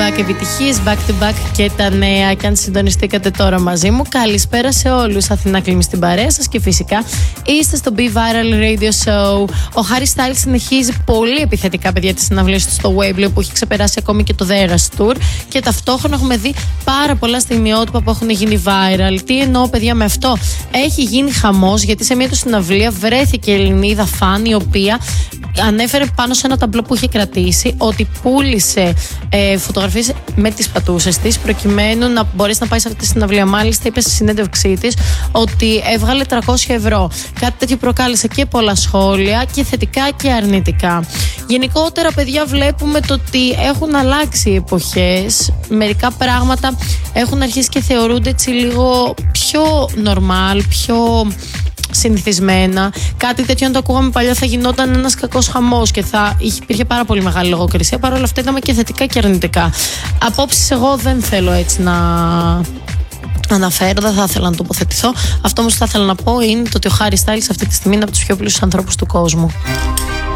back επιτυχίες, back to back και τα νέα. Και αν συντονιστήκατε τώρα μαζί μου, καλησπέρα σε όλους. Αθηνά Κλίμη στην παρέα σας και φυσικά είστε στο Be Viral Radio Show. Ο Harry Styles συνεχίζει πολύ επιθετικά, παιδιά, τις συναυλίες του στο Wembley, που έχει ξεπεράσει ακόμη και το The Eras Tour. Και ταυτόχρονα έχουμε δει πάρα πολλά στιγμιότυπα που έχουν γίνει viral. Τι εννοώ, παιδιά, με αυτό? Έχει γίνει χαμός, γιατί σε μια του συναυλία βρέθηκε η Ελληνίδα φαν, η οποία ανέφερε πάνω σε ένα ταμπλό που είχε κρατήσει ότι πούλησε φωτογραφίες με τις πατούσες της προκειμένου να μπορέσει να πάει σε αυτή τη συναυλία. Μάλιστα, είπε στη συνέντευξή της ότι έβγαλε 300 ευρώ. Κάτι τέτοιο προκάλεσε και πολλά σχόλια, και θετικά και αρνητικά. Γενικότερα, παιδιά, βλέπουμε το ότι έχουν αλλάξει οι εποχές. Μερικά πράγματα έχουν αρχίσει και θεωρούνται έτσι λίγο πιο normal, πιο συνηθισμένα. Κάτι τέτοιο, αν το ακούγαμε παλιά, θα γινόταν ένας κακός χαμός και θα υπήρχε πάρα πολύ μεγάλη λογοκρισία. Παρ' όλα αυτά, είδαμε και θετικά και αρνητικά. Απόψεις εγώ δεν θέλω έτσι να αναφέρω, δεν θα ήθελα να τοποθετηθώ. Αυτό όμως που θα ήθελα να πω είναι το ότι ο Harry Styles αυτή τη στιγμή είναι από τους πιο πλούσιους ανθρώπους του κόσμου.